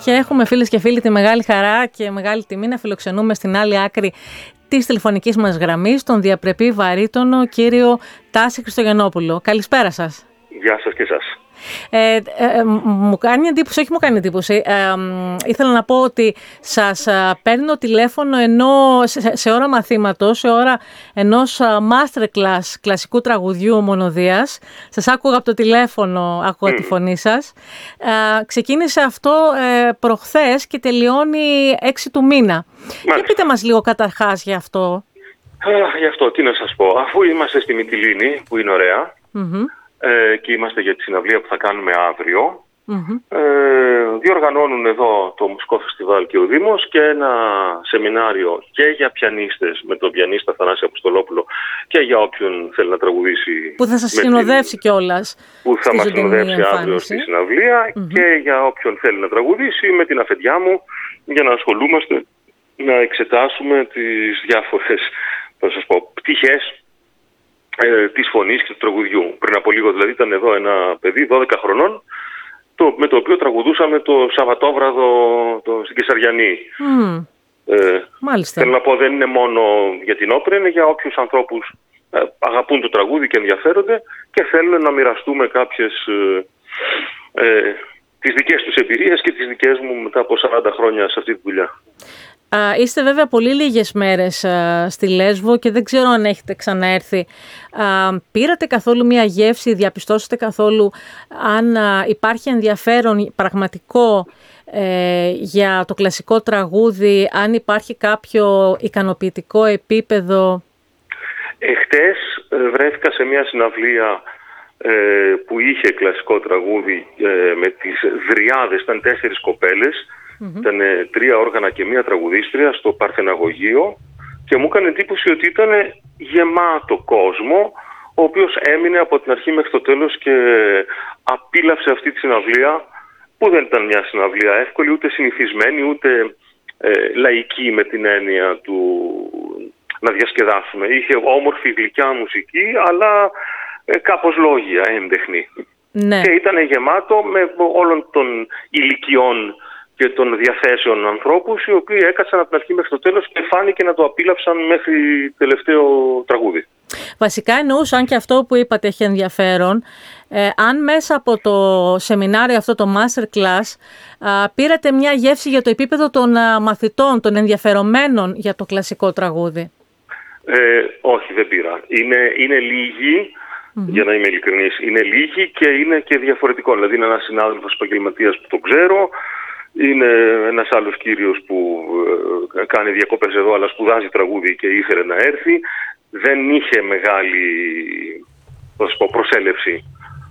Και έχουμε, φίλες και φίλοι, τη μεγάλη χαρά και μεγάλη τιμή να φιλοξενούμε στην άλλη άκρη της τηλεφωνικής μας γραμμής τον διαπρεπή βαρύτονο κύριο Τάση Χριστογιαννόπουλο. Καλησπέρα σας. Γεια σας και εσάς. Μου κάνει εντύπωση, όχι μου κάνει εντύπωση, ήθελα να πω ότι σας παίρνω τηλέφωνο ενώ σε ώρα μαθήματος, σε ώρα ενός masterclass κλασικού τραγουδιού μονοδίας. Σας άκουγα από το τηλέφωνο, άκουγα τη φωνή σας. Ξεκίνησε αυτό προχθές και τελειώνει 6 του μήνα. Και πείτε μας λίγο καταρχάς για αυτό. Γι' αυτό τι να σας πω, αφού είμαστε στη Μυτιλήνη που είναι ωραία, και είμαστε για τη συναυλία που θα κάνουμε αύριο. Διοργανώνουν εδώ το Μουσικό Φεστιβάλ και ο Δήμος και ένα σεμινάριο και για πιανίστες με τον πιανίστα Θανάση Αποστολόπουλο και για όποιον θέλει να τραγουδήσει. Που θα σας συνοδεύσει κιόλας. Που θα μας συνοδεύσει αύριο στη συναυλία και για όποιον θέλει να τραγουδήσει με την αφεντιά μου για να ασχολούμαστε, να εξετάσουμε τις διάφορες, θα σας πω, πτυχές της φωνής και του τραγουδιού. Πριν από λίγο δηλαδή ήταν εδώ ένα παιδί 12 χρονών με το οποίο τραγουδούσαμε το Σαββατόβραδο στην Κεσαριανή. Μάλιστα. Θέλω να πω, δεν είναι μόνο για την όπερα, είναι για όποιους ανθρώπους αγαπούν το τραγούδι και ενδιαφέρονται και θέλουν να μοιραστούμε κάποιες τις δικές τους εμπειρίες και τις δικές μου μετά από 40 χρόνια σε αυτή τη δουλειά. Είστε βέβαια πολύ λίγες μέρες στη Λέσβο και δεν ξέρω αν έχετε ξαναέρθει. Πήρατε καθόλου μια γεύση, διαπιστώσατε καθόλου αν υπάρχει ενδιαφέρον πραγματικό για το κλασικό τραγούδι, αν υπάρχει κάποιο ικανοποιητικό επίπεδο? Εχθές βρέθηκα σε μια συναυλία που είχε κλασικό τραγούδι με τις Δριάδες, ήταν 4 κοπέλες. Ήταν 3 όργανα και 1 τραγουδίστρια στο Παρθεναγωγείο και μου έκανε εντύπωση ότι ήταν γεμάτο κόσμο, ο οποίος έμεινε από την αρχή μέχρι το τέλος και απίλαυσε αυτή τη συναυλία, που δεν ήταν μια συναυλία εύκολη, ούτε συνηθισμένη, ούτε λαϊκή με την έννοια του να διασκεδάσουμε. Είχε όμορφη γλυκιά μουσική, αλλά κάπως λόγια, έντεχνη. Ναι. Και ήταν γεμάτο με όλων των ηλικιών και των διαθέσεων ανθρώπους, οι οποίοι έκατσαν από την αρχή μέχρι το τέλος και φάνηκε να το απίλαυσαν μέχρι τελευταίο τραγούδι. Βασικά εννοούσαν και αυτό που είπατε έχει ενδιαφέρον. Αν μέσα από το σεμινάριο αυτό, το masterclass, πήρατε μια γεύση για το επίπεδο των μαθητών, των ενδιαφερομένων για το κλασικό τραγούδι. Όχι, δεν πήρα. Είναι λίγοι, για να είμαι ειλικρινής, είναι λίγοι και είναι και διαφορετικό. Δηλαδή είναι ένας συνάδελφος επαγγελματίας που το ξέρω, είναι ένας άλλος κύριος που κάνει διακόπες εδώ αλλά σπουδάζει τραγούδι και ήθελε να έρθει. Δεν είχε μεγάλη, θα σας πω, προσέλευση.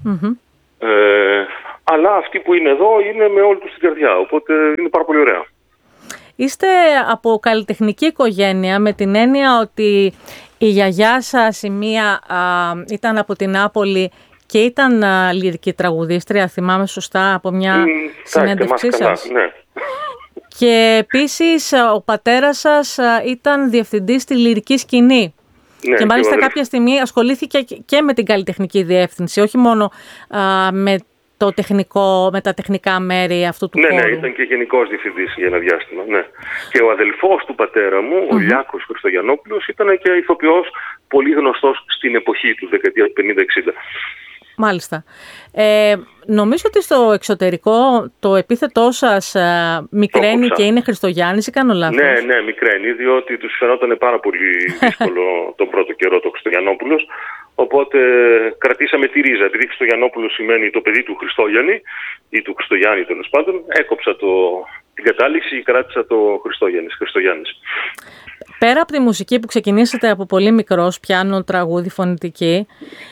Αλλά αυτοί που είναι εδώ είναι με όλη τους την καρδιά, οπότε είναι πάρα πολύ ωραία. Είστε από καλλιτεχνική οικογένεια με την έννοια ότι η γιαγιά σας η μία ήταν από την Νάπολη και ήταν λυρική τραγουδίστρια, θυμάμαι σωστά από μια συνέντευξή σας. Ναι. Και επίσης ο πατέρας σας ήταν διευθυντής στη λυρική σκηνή. Ναι, και μάλιστα κάποια στιγμή ασχολήθηκε και με την καλλιτεχνική διεύθυνση, όχι μόνο με τα τεχνικά μέρη αυτού του χώρου. Ναι, ήταν και γενικός διευθυντής για ένα διάστημα. Ναι. Και ο αδελφός του πατέρα μου, ο Λιάκος Χριστογιαννόπουλος, ήταν και ηθοποιός πολύ γνωστός στην εποχή του, δεκαετία 50-60. Μάλιστα. Νομίζω ότι στο εξωτερικό το επίθετό σας μικραίνει και είναι Χριστογιάννης ή κάνω λάθος? Ναι, μικραίνει, διότι τους φαινόταν πάρα πολύ δύσκολο τον πρώτο καιρό το Χριστογιαννόπουλος. Οπότε κρατήσαμε τη ρίζα. Επειδή Χριστογιαννόπουλος σημαίνει το παιδί του Χριστόγιαννη ή του Χριστογιάννη τέλος πάντων, έκοψα την κατάληξη και κράτησα το Χριστογιάννης. Πέρα από τη μουσική που ξεκινήσατε από πολύ μικρός, πιάνο, τραγούδι, φωνητική,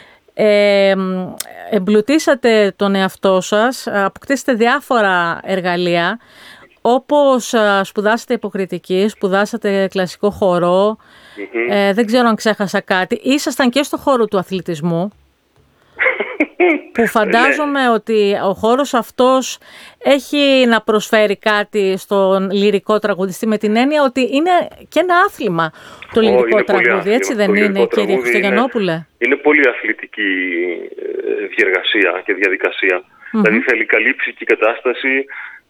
εμπλουτίσατε τον εαυτό σας, αποκτήσατε διάφορα εργαλεία, όπως σπουδάσατε υποκριτική, σπουδάσατε κλασικό χορό, δεν ξέρω αν ξέχασα κάτι. Ήσασταν και στο χώρο του αθλητισμού, που φαντάζομαι ότι ο χώρος αυτός έχει να προσφέρει κάτι στον λυρικό τραγουδιστή, με την έννοια ότι είναι και ένα άθλημα το λυρικό τραγούδι, έτσι δεν είναι, κύριε Χριστογιαννόπουλε? Είναι πολύ αθλητική διεργασία και διαδικασία. Δηλαδή θέλει καλή ψυχική κατάσταση,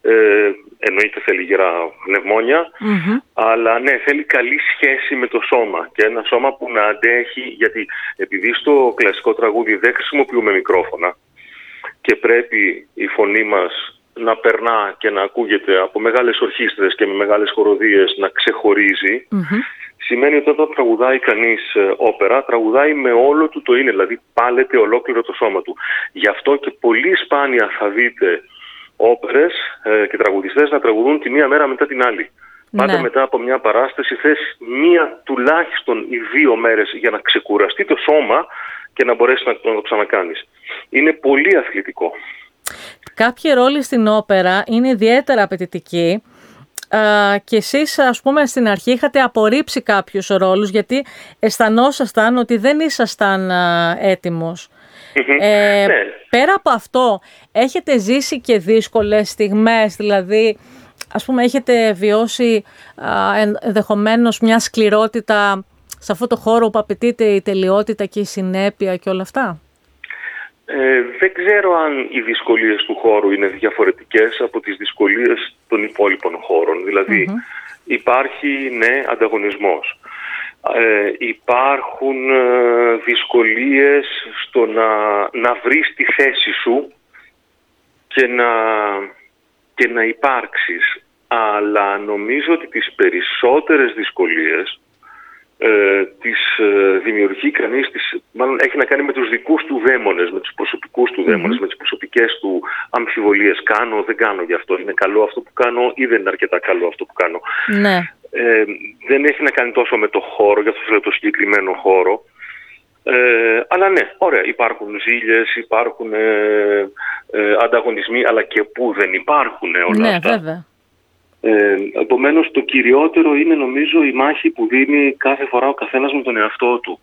Εννοείται θέλει γερά πνευμόνια, αλλά ναι, θέλει καλή σχέση με το σώμα και ένα σώμα που να αντέχει, γιατί επειδή στο κλασικό τραγούδι δεν χρησιμοποιούμε μικρόφωνα και πρέπει η φωνή μας να περνά και να ακούγεται από μεγάλες ορχήστρες και με μεγάλες χοροδίες να ξεχωρίζει, σημαίνει ότι όταν τραγουδάει κανείς όπερα, τραγουδάει με όλο του το είναι, δηλαδή πάλεται ολόκληρο το σώμα του. Γι' αυτό και πολύ σπάνια θα δείτε όπερες και τραγουδιστές να τραγουδούν τη μία μέρα μετά την άλλη. Πάντα μετά από μια παράσταση θες μία τουλάχιστον ή 2 μέρες για να ξεκουραστεί το σώμα και να μπορέσει να το ξανακάνεις. Είναι πολύ αθλητικό. Κάποιοι ρόλοι στην όπερα είναι ιδιαίτερα απαιτητικοί και εσείς, ας πούμε, στην αρχή είχατε απορρίψει κάποιους ρόλους γιατί αισθανόσασταν ότι δεν ήσασταν έτοιμος. Ναι. Πέρα από αυτό, έχετε ζήσει και δύσκολες στιγμές, δηλαδή, ας πούμε, έχετε βιώσει ενδεχομένως μια σκληρότητα σε αυτό το χώρο που απαιτείται η τελειότητα και η συνέπεια και όλα αυτά? Δεν ξέρω αν οι δυσκολίες του χώρου είναι διαφορετικές από τις δυσκολίες των υπόλοιπων χώρων. Δηλαδή, υπάρχει, ναι, ανταγωνισμός. Υπάρχουν δυσκολίες στο να βρεις τη θέση σου και να υπάρξεις. Αλλά νομίζω ότι τις περισσότερες δυσκολίες τις δημιουργεί κανείς, μάλλον έχει να κάνει με τους δικούς του δαίμονες, με τους προσωπικούς του δαίμονες, με τις προσωπικές του αμφιβολίες. Κάνω, δεν κάνω γι' αυτό, είναι καλό αυτό που κάνω ή δεν είναι αρκετά καλό αυτό που κάνω. Ναι. Δεν έχει να κάνει τόσο με το χώρο, γι' αυτό θέλω το συγκεκριμένο χώρο. Αλλά ναι, ωραία, υπάρχουν ζήλιες, υπάρχουν ανταγωνισμοί, αλλά και που δεν υπάρχουν όλα αυτά. Ναι, βέβαια. Επομένως, το κυριότερο είναι, νομίζω, η μάχη που δίνει κάθε φορά ο καθένας με τον εαυτό του.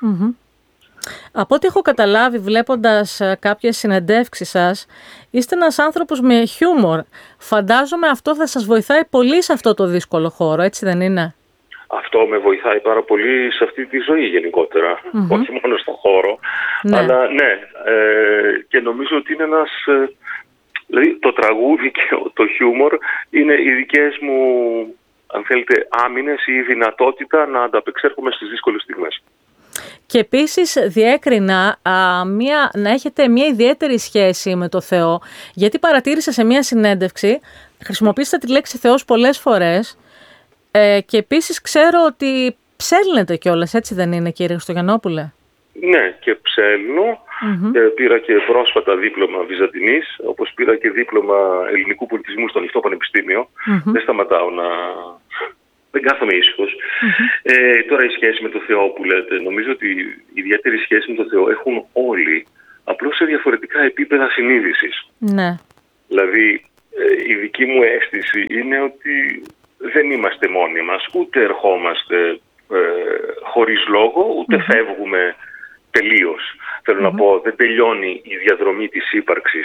Από ό,τι έχω καταλάβει βλέποντας κάποιες συνεντεύξεις σας, είστε ένας άνθρωπος με χιούμορ. Φαντάζομαι αυτό θα σας βοηθάει πολύ σε αυτό το δύσκολο χώρο, έτσι δεν είναι? Αυτό με βοηθάει πάρα πολύ σε αυτή τη ζωή γενικότερα, όχι μόνο στον χώρο. Ναι. Αλλά ναι, και νομίζω ότι είναι ένας... Δηλαδή το τραγούδι και το χιούμορ είναι οι δικές μου, αν θέλετε, άμυνες ή η δυνατότητα να ανταπεξέρχομαι στις δύσκολες στιγμές. Και επίσης διέκρινα να έχετε μια ιδιαίτερη σχέση με το Θεό, γιατί παρατήρησα σε μια συνέντευξη, χρησιμοποιήσατε τη λέξη Θεός πολλές φορές και επίσης ξέρω ότι ψέλνετε κιόλας, έτσι δεν είναι, κύριε Χριστογιαννόπουλε? Ναι, και ψέλνω. Πήρα και πρόσφατα δίπλωμα Βυζαντινής, όπως πήρα και δίπλωμα ελληνικού πολιτισμού στο Ανοιχτό Πανεπιστήμιο. Δεν σταματάω δεν κάθομαι ήσυχος. Τώρα η σχέση με το Θεό που λέτε, νομίζω ότι η ιδιαίτερη σχέση με το Θεό έχουν όλοι, απλώς σε διαφορετικά επίπεδα συνείδησης. Ναι. Δηλαδή, η δική μου αίσθηση είναι ότι δεν είμαστε μόνοι μας, ούτε ερχόμαστε χωρίς λόγο, ούτε φεύγουμε τελείως. Θέλω να πω, δεν τελειώνει η διαδρομή της ύπαρξης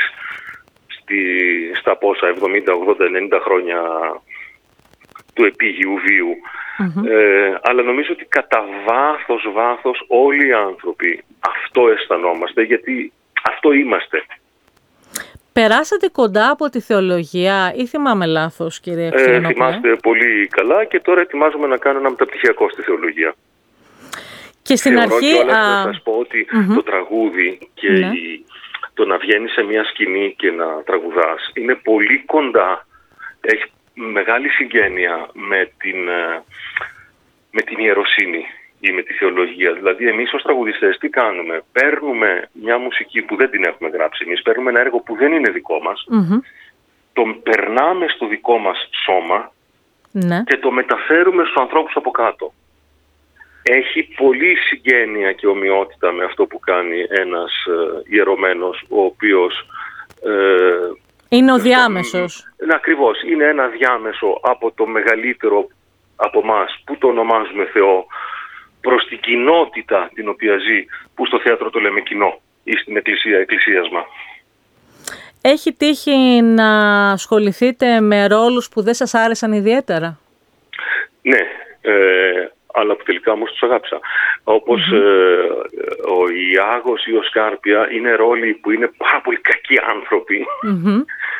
στα πόσα 70, 80, 90 χρόνια του επίγειου βίου. Αλλά νομίζω ότι κατά βάθος όλοι οι άνθρωποι αυτό αισθανόμαστε, γιατί αυτό είμαστε. Περάσατε κοντά από τη θεολογία ή θυμάμαι λάθος, κύριε Χριστογιαννόπουλε? Θυμάστε πολύ καλά και τώρα ετοιμάζομαι να κάνω ένα μεταπτυχιακό στη θεολογία. Και στην αρχή... να σας πω ότι το τραγούδι και το να βγαίνει σε μια σκηνή και να τραγουδάς είναι πολύ κοντά, έχει μεγάλη συγγένεια με την ιεροσύνη ή με τη θεολογία. Δηλαδή εμείς ως τραγουδιστές τι κάνουμε? Παίρνουμε μια μουσική που δεν την έχουμε γράψει εμείς, παίρνουμε ένα έργο που δεν είναι δικό μας, τον περνάμε στο δικό μας σώμα και το μεταφέρουμε στους ανθρώπους από κάτω. Έχει πολύ συγγένεια και ομοιότητα με αυτό που κάνει ένας ιερωμένος, ο οποίος... είναι ο διάμεσος. Ακριβώς, είναι ένα διάμεσο από το μεγαλύτερο από εμάς, που το ονομάζουμε Θεό, προς την κοινότητα την οποία ζει, που στο θέατρο το λέμε κοινό, ή στην εκκλησία, εκκλησίασμα. Έχει τύχει να ασχοληθείτε με ρόλους που δεν σας άρεσαν ιδιαίτερα? Ναι, αλλά που τελικά όμως τους αγάπησα. Όπως ο Ιάγος ή ο Σκάρπια είναι ρόλοι που είναι πάρα πολύ κακοί άνθρωποι.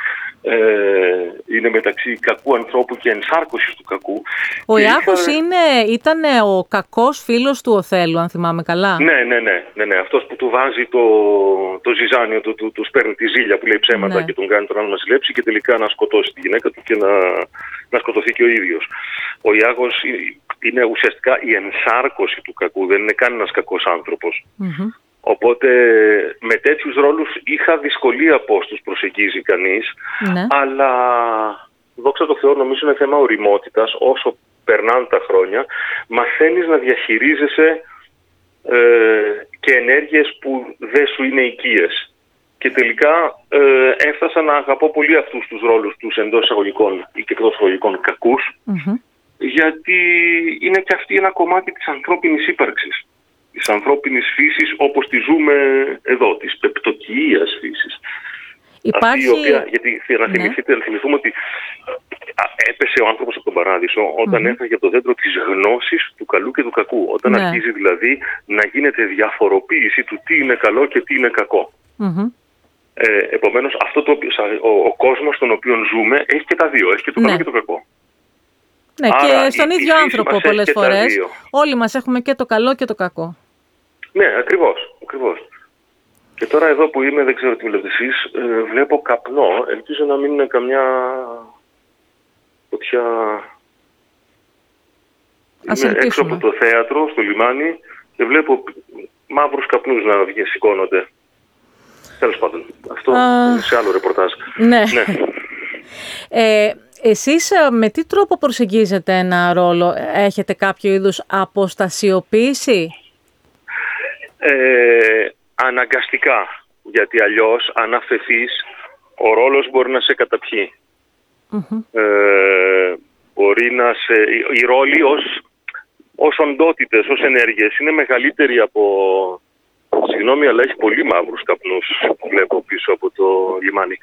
είναι μεταξύ κακού ανθρώπου και ενσάρκωσης του κακού. Ο Ιάκωβος ήταν ο κακός φίλος του Οθέλου, αν θυμάμαι καλά. Ναι. Αυτός που του βάζει το ζυζάνιο, του σπέρνει τη ζήλια που λέει ψέματα και τον κάνει τον άλλο να ζηλέψει και τελικά να σκοτώσει τη γυναίκα του και να σκοτωθεί και ο ίδιος. Ο Ιάκωβος είναι ουσιαστικά η ενσάρκωση του κακού, δεν είναι κανένας κακός άνθρωπος. Mm-hmm. Οπότε με τέτοιους ρόλους είχα δυσκολία πώς τους προσεγγίζει κανείς, αλλά δόξα τω Θεώ νομίζω είναι θέμα ωριμότητας. Όσο περνάνε τα χρόνια μαθαίνεις να διαχειρίζεσαι και ενέργειες που δεν σου είναι οικίες. Και τελικά έφτασα να αγαπώ πολύ αυτούς τους ρόλους τους εντός εισαγωγικών ή και εκτός εισαγωγικών κακούς, γιατί είναι και αυτή ένα κομμάτι της ανθρώπινης ύπαρξης, της ανθρώπινης φύσης όπως τη ζούμε εδώ, της πεπτοκυΐας φύσης. Υπάρχει... Αυτή η οποία, γιατί να θυμηθούμε ότι έπεσε ο άνθρωπος από τον παράδεισο όταν έφτασε από το δέντρο της γνώσης του καλού και του κακού. Όταν αρχίζει δηλαδή να γίνεται διαφοροποίηση του τι είναι καλό και τι είναι κακό. Επομένως αυτό ο κόσμος στον οποίο ζούμε έχει και τα δύο, έχει και το καλό και το κακό. Ναι, άρα, και στον ίδιο άνθρωπο πολλές φορές. Όλοι μας έχουμε και το καλό και το κακό. Ναι, ακριβώς. Και τώρα εδώ που είμαι, δεν ξέρω τι βλέπετε εσείς, βλέπω καπνό. Ελπίζω να μην είναι καμιά φωτιά. Είμαι έξω από το θέατρο, στο λιμάνι, και βλέπω μαύρους καπνούς να σηκώνονται. Τέλος πάντων, αυτό είναι σε άλλο ρεπορτάζ. Ναι. Εσείς με τι τρόπο προσεγγίζετε ένα ρόλο? Έχετε κάποιο είδους αποστασιοποίηση? Αναγκαστικά, γιατί αλλιώς αν αφαιθείς ο ρόλος μπορεί να σε καταπιεί. Μπορεί να οι ρόλοι ως οντότητες, ως ενέργειες είναι μεγαλύτεροι από... Συγγνώμη, αλλά έχει πολύ μαύρους καπνούς που βλέπω πίσω από το λιμάνι.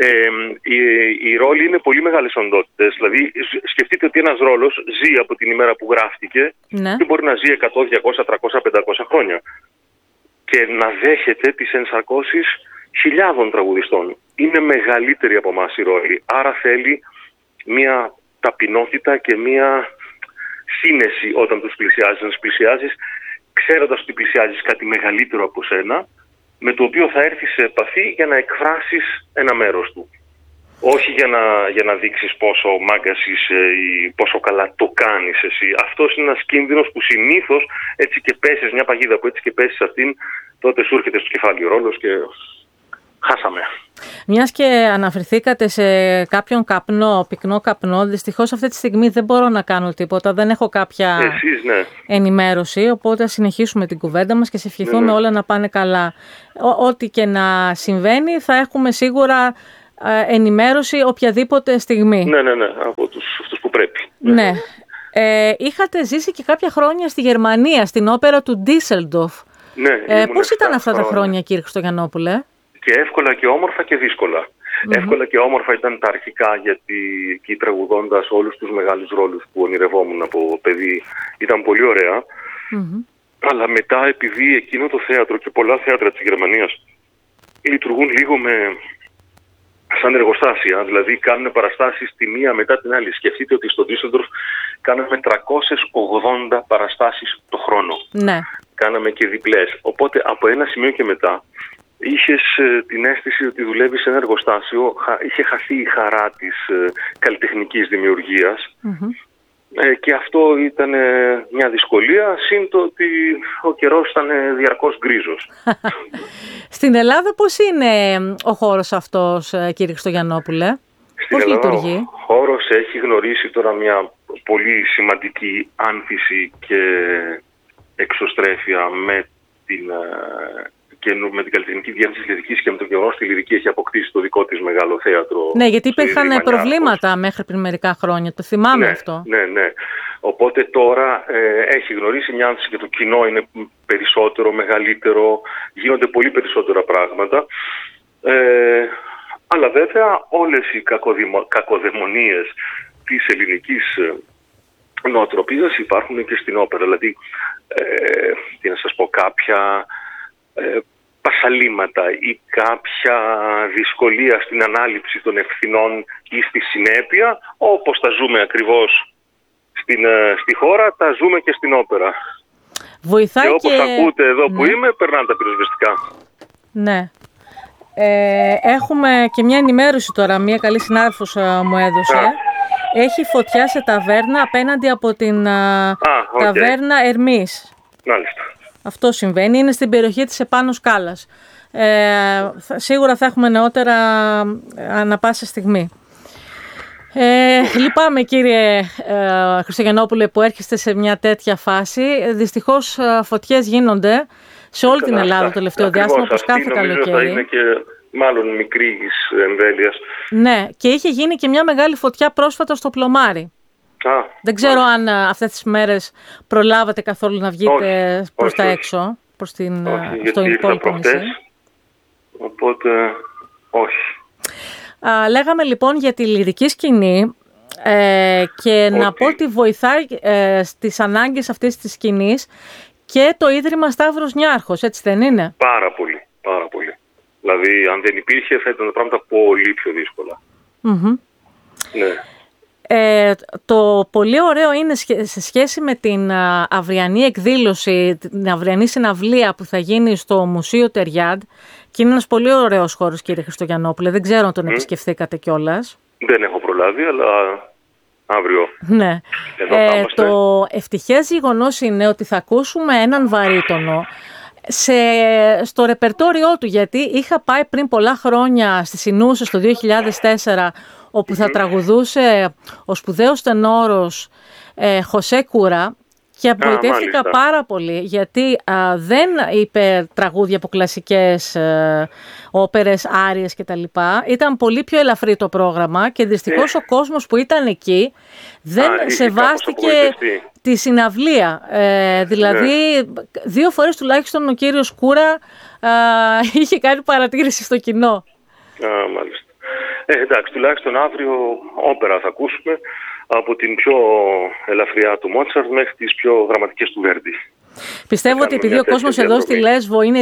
Οι ρόλοι είναι πολύ μεγάλες οντότητες. Δηλαδή, σκεφτείτε ότι ένας ρόλος ζει από την ημέρα που γράφτηκε και μπορεί να ζει 100, 200, 300, 500 χρόνια. Και να δέχεται τις ενσαρκώσεις χιλιάδων τραγουδιστών. Είναι μεγαλύτερη από εμάς η ρόλη. Άρα θέλει μια ταπεινότητα και μια σύνεση όταν τους πλησιάζεις. Να τους πλησιάζεις ξέροντας ότι πλησιάζεις κάτι μεγαλύτερο από σένα, με το οποίο θα έρθεις σε επαφή για να εκφράσεις ένα μέρος του. Όχι για να δείξεις πόσο μάγκας είσαι ή πόσο καλά το κάνεις εσύ. Αυτός είναι ένας κίνδυνος που συνήθως έτσι και πέσεις, μια παγίδα που έτσι και πέσεις αυτήν, τότε σου έρχεται στο κεφάλι ο ρόλος και χάσαμε. Μιας και αναφερθήκατε σε κάποιον καπνό, πυκνό καπνό, δυστυχώς αυτή τη στιγμή δεν μπορώ να κάνω τίποτα, δεν έχω κάποια ενημέρωση, οπότε ας συνεχίσουμε την κουβέντα μας και σε ευχηθούμε όλα να πάνε καλά. Ό,τι και να συμβαίνει θα έχουμε σίγουρα ενημέρωση οποιαδήποτε στιγμή. Ναι, από αυτούς που πρέπει. Ναι. Είχατε ζήσει και κάποια χρόνια στη Γερμανία, στην όπερα του Ντίσελντοφ. Ναι, πώς ήταν αυτά τα χρόνια, κύριε Χριστογιαννόπουλε? Και εύκολα και όμορφα και δύσκολα. Εύκολα και όμορφα ήταν τα αρχικά, γιατί εκεί τραγουδώντας όλους τους μεγάλους ρόλους που ονειρευόμουν από παιδί ήταν πολύ ωραία. Αλλά μετά, επειδή εκείνο το θέατρο και πολλά θέατρα της Γερμανίας λειτουργούν λίγο σαν εργοστάσια, δηλαδή κάνουν παραστάσεις τη μία μετά την άλλη. Σκεφτείτε ότι στο Ντίσελντορφ κάναμε 380 παραστάσεις το χρόνο. Ναι. Κάναμε και διπλές. Οπότε από ένα σημείο και μετά είχες την αίσθηση ότι δουλεύεις σε ένα εργοστάσιο, είχε χαθεί η χαρά της καλλιτεχνικής δημιουργίας. Και αυτό ήταν μια δυσκολία, συν το ότι ο καιρός ήταν διαρκώς γκρίζος. Στην Ελλάδα πώς είναι ο χώρος αυτός, κύριε Χριστογιαννόπουλε? Πώς λειτουργεί? Ο χώρος έχει γνωρίσει τώρα μια πολύ σημαντική άνθηση και εξωστρέφεια με την καλλιτεχνική διεύθυνση της Λυρικής και με το γεγονός ότι η Λυρική έχει αποκτήσει το δικό της μεγάλο θέατρο. Ναι, γιατί υπήρχαν προβλήματα μέχρι πριν μερικά χρόνια. Το θυμάμαι αυτό. Ναι. Οπότε τώρα έχει γνωρίσει μια άνθηση και το κοινό είναι περισσότερο, μεγαλύτερο, γίνονται πολύ περισσότερα πράγματα. Αλλά βέβαια όλες οι κακοδαιμονίες της ελληνικής νοοτροπίας υπάρχουν και στην όπερα. Δηλαδή, τι να σας πω, κάποια πασαλήματα ή κάποια δυσκολία στην ανάληψη των ευθυνών ή στη συνέπεια, όπως τα ζούμε ακριβώς στη χώρα, τα ζούμε και στην όπερα. Βοηθάει και όπως ακούτε εδώ που είμαι, περνάνε τα πυροσβεστικά. Ναι. Έχουμε και μια ενημέρωση τώρα, μια καλή συνάδελφος μου έδωσε. Έχει φωτιά σε ταβέρνα απέναντι από την ταβέρνα Ερμής. Μάλιστα. Αυτό συμβαίνει, είναι στην περιοχή της επάνω σκάλας. Σίγουρα θα έχουμε νεότερα ανά πάσα στιγμή. Λυπάμαι κύριε Χριστογιαννόπουλε που έρχεστε σε μια τέτοια φάση. Δυστυχώς φωτιές γίνονται σε όλη την Ελλάδα το τελευταίο διάστημα, όπως κάθε καλοκαίρι. Θα είναι και μάλλον μικρής εμβέλειας. Ναι, και είχε γίνει και μια μεγάλη φωτιά πρόσφατα στο Πλωμάρι. Δεν ξέρω αν αυτές τις μέρες προλάβατε καθόλου να βγείτε προς τα έξω, στο υπόλοιπο νησί. Οπότε όχι. Λέγαμε λοιπόν για τη λυρική σκηνή και να πω ότι βοηθάει στις ανάγκες αυτής της σκηνής και το Ίδρυμα Σταύρος Νιάρχος, έτσι δεν είναι? Πάρα πολύ, πάρα πολύ. Δηλαδή αν δεν υπήρχε θα ήταν τα πράγματα πολύ πιο δύσκολα. Ναι. Το πολύ ωραίο είναι σε σχέση με την αυριανή εκδήλωση, την αυριανή συναυλία που θα γίνει στο Μουσείο Τεριάντ, και είναι ένας πολύ ωραίος χώρος κύριε Χριστογιαννόπουλε, δεν ξέρω αν τον επισκεφθήκατε κιόλας. Δεν έχω προλάβει, αλλά αύριο. Ναι. Το ευτυχές γεγονός είναι ότι θα ακούσουμε έναν βαρύτονο στο ρεπερτόριό του, γιατί είχα πάει πριν πολλά χρόνια στη Συνούσες το 2004, όπου θα τραγουδούσε ο σπουδαίος τενόρος Χωσέ Κούρα, και απογοητεύτηκα πάρα πολύ, γιατί δεν είπε τραγούδια από κλασικές όπερες, άριες κτλ. Ήταν πολύ πιο ελαφρύ το πρόγραμμα και δυστυχώς ο κόσμος που ήταν εκεί δεν σεβάστηκε τη συναυλία. Δηλαδή 2 φορές τουλάχιστον ο κύριος Κούρα είχε κάνει παρατήρηση στο κοινό. Μάλιστα. Εντάξει, τουλάχιστον αύριο όπερα θα ακούσουμε, από την πιο ελαφριά του Μότσαρτ μέχρι τις πιο δραματικές του Βέρντι. Πιστεύω ότι επειδή ο κόσμος εδώ στη Λέσβο είναι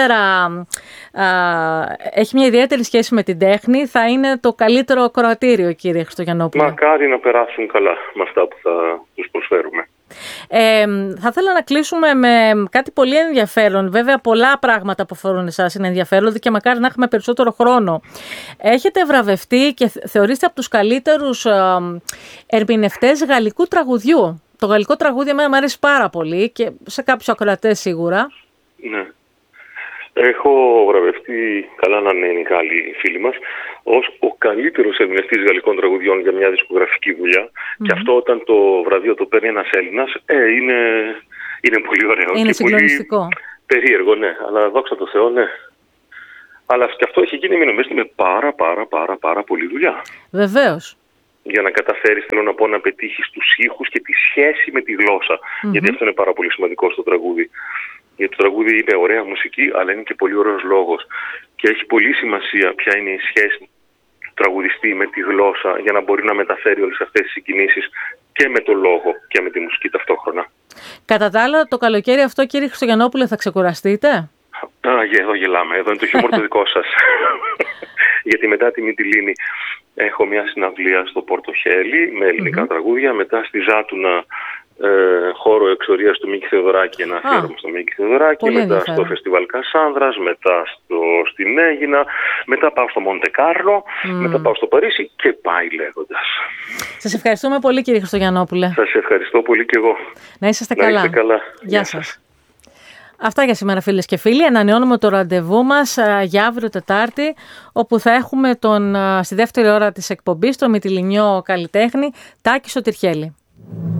έχει μια ιδιαίτερη σχέση με την τέχνη, θα είναι το καλύτερο ακροατήριο, κύριε Χριστογιαννόπουλε. Μακάρι να περάσουν καλά με αυτά που θα τους προσφέρουμε. Θα ήθελα να κλείσουμε με κάτι πολύ ενδιαφέρον. Βέβαια πολλά πράγματα που αφορούν εσάς είναι ενδιαφέροντα και μακάρι να έχουμε περισσότερο χρόνο. Έχετε βραβευτεί και θεωρείστε από τους καλύτερους ερμηνευτές γαλλικού τραγουδιού. Το γαλλικό τραγούδι εμένα μου αρέσει πάρα πολύ και σε κάποιους ακροατές σίγουρα. Ναι. Έχω βραβευτεί, καλά να είναι οι Γάλλοι φίλοι μας, ως ο καλύτερος ερμηνευτής γαλλικών τραγουδιών για μια δισκογραφική δουλειά. Και αυτό όταν το βραβείο το παίρνει ένας Έλληνας, είναι πολύ ωραίο. Είναι συγκλονιστικό. Πολύ περίεργο, ναι, αλλά δόξα τω Θεώ, ναι. Αλλά και αυτό έχει γίνει, μην νομίζετε, με πάρα πολύ δουλειά. Βεβαίως. Για να καταφέρεις, θέλω να πω, να πετύχεις τους ήχους και τη σχέση με τη γλώσσα. Γιατί αυτό είναι πάρα πολύ σημαντικό στο τραγούδι. Γιατί το τραγούδι είναι ωραία μουσική, αλλά είναι και πολύ ωραίος λόγος. Και έχει πολύ σημασία ποια είναι η σχέση του τραγουδιστή με τη γλώσσα, για να μπορεί να μεταφέρει όλες αυτές τις συγκινήσεις και με το λόγο και με τη μουσική ταυτόχρονα. Κατά τα άλλα, το καλοκαίρι αυτό, κύριε Χριστογιαννόπουλε, θα ξεκουραστείτε? Εδώ γελάμε. Εδώ είναι το χιούμορ το δικό σας. Γιατί μετά τη Μυτιλήνη έχω μια συναυλία στο Πορτοχέλι με ελληνικά τραγούδια. Μετά στη Ζάτουνα χώρο εξορίας του Μίκη Θεοδωράκη, ένα αφιέρωμα στο Μίκη Θεοδωράκη. Μετά στο Φεστιβάλ Κασάνδρας, μετά στην Αίγινα, μετά πάω στο Μοντε Κάρλο, μετά πάω στο Παρίσι και πάει λέγοντας. Σας ευχαριστούμε πολύ, κύριε Χριστογιαννόπουλε. Σας ευχαριστώ πολύ και εγώ. Να είσαστε καλά. Είστε καλά. Γεια σας. Αυτά για σήμερα, φίλες και φίλοι. Ανανεώνουμε το ραντεβού μας για αύριο Τετάρτη, όπου θα έχουμε στη δεύτερη ώρα της εκπομπής τον Μυτιληνιό καλλιτέχνη Τάκη Σωτηρχέλη.